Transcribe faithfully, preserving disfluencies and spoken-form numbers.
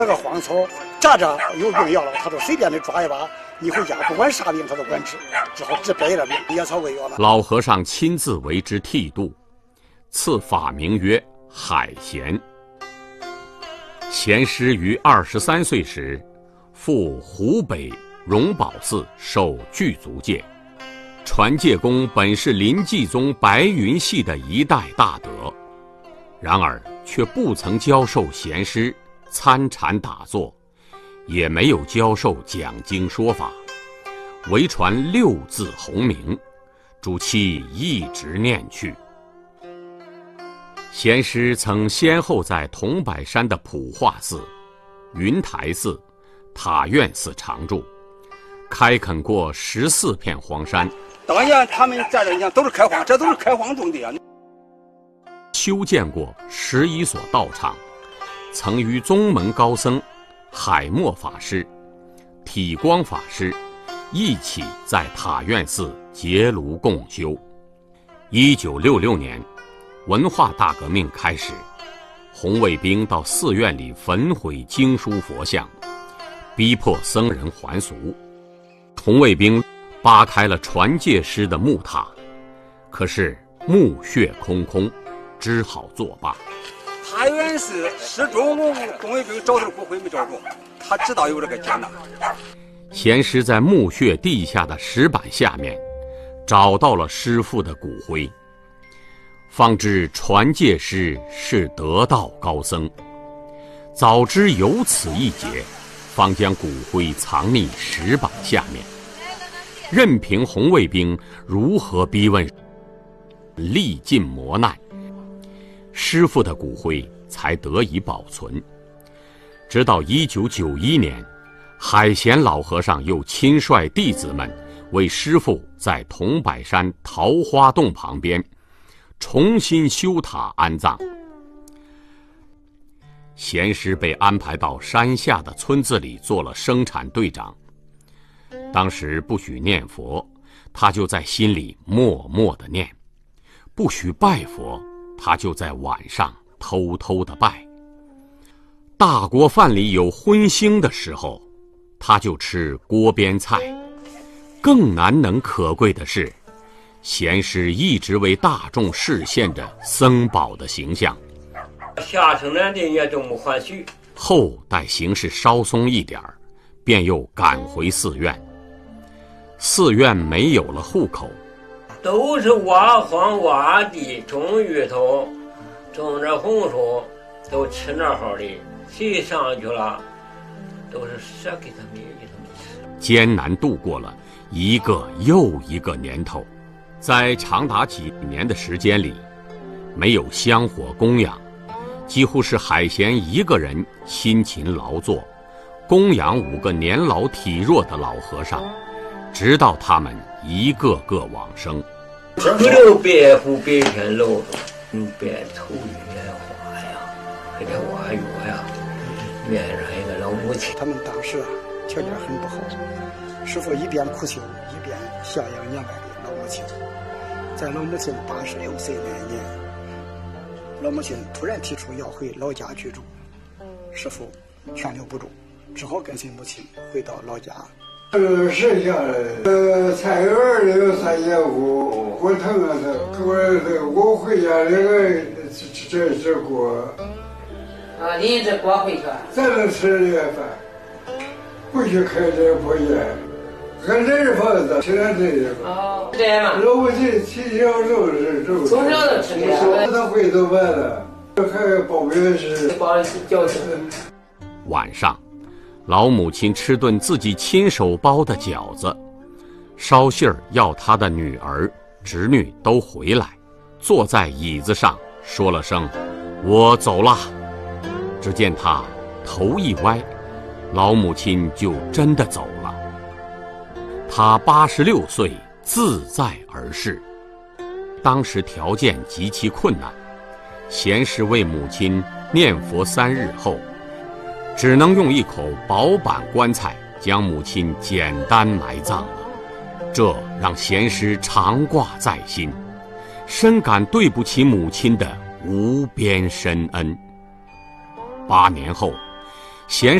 那个荒草渣渣有病要了，他说随便的抓一把，你回家不管啥病他都管治，只好治别的病，野草为药了。 老和尚亲自为之剃度，赐法名曰海贤。贤师于二十三岁时，赴湖北荣宝寺受具足戒。传戒公本是临济宗白云系的一代大德，然而却不曾教授贤师参禅打坐，也没有教授讲经说法，唯传六字洪名，主其一直念去。贤师曾先后在桐柏山的普化寺、云台寺、塔院寺常住，开垦过十四片荒山。 当年他们在这，你看都是开荒，这都是开荒种的啊。 修建过十一所道场，曾与宗门高僧海默法师、体光法师一起在塔院寺结庐共修。一九六六年，文化大革命开始，红卫兵到寺院里焚毁经书佛像，逼迫僧人还俗。红卫兵扒开了传戒师的木塔，可是墓穴空空，只好作罢。 塔院寺始终红卫兵找的骨灰没找着，他知道有这个劫难。 贤师在墓穴地下的石板下面找到了师父的骨灰，方知传戒师是得道高僧。早知有此一劫，方将骨灰藏匿石板下面，任凭红卫兵如何逼问，历尽磨难，师父的骨灰才得以保存。直到一九九一年，海贤老和尚又亲率弟子们为师父在桐柏山桃花洞旁边重新修塔安葬。贤师被安排到山下的村子里做了生产队长。当时不许念佛，他就在心里默默地念；不许拜佛，他就在晚上偷偷地拜。大锅饭里有荤腥的时候，他就吃锅边菜。更难能可贵的是，贤师一直为大众示现着僧宝的形象。 下城南的也都没还许。 后待形势稍松一点儿，便又赶回寺院。寺院没有了户口， 都是挖荒挖地，种芋头，种着红薯，都吃那好的。谁上去了，都是舍给他们，给他们吃。 艰难度过了一个又一个年头，在长达几年的时间里，没有香火供养，几乎是海贤一个人辛勤劳作，供养五个年老体弱的老和尚，直到他们一个个往生。 可留白虎白天露着，嗯，白头月花呀，还得挖药呀，面上一个老母亲。 他们当时啊条件很不好，师父一边苦修，一边孝养年迈的老母亲。在老母亲八十六岁那一年，老母亲突然提出要回老家居住，师父劝留不住，只好跟随母亲回到老家。 呃，剩下来，呃，菜园里有三节骨，骨疼啊，他我这我回家那个这这锅。 啊，你这锅回去了？ 咱能吃这饭，不许开这破烟，俺这是房子，吃点这个。 哦，这样嘛。 老母亲从小就是这， 从小就吃这个。 他回头完了，还包月是。 包饺子。 晚上，老母亲吃顿自己亲手包的饺子，捎信儿要她的女儿、侄女都回来，坐在椅子上说了声“我走了”。只见她头一歪，老母亲就真的走了。她八十六岁，自在而逝。当时条件极其困难，贤师为母亲念佛三日后，只能用一口薄板棺材将母亲简单埋葬了。这让贤师常挂在心，深感对不起母亲的无边深恩。八年后， 闲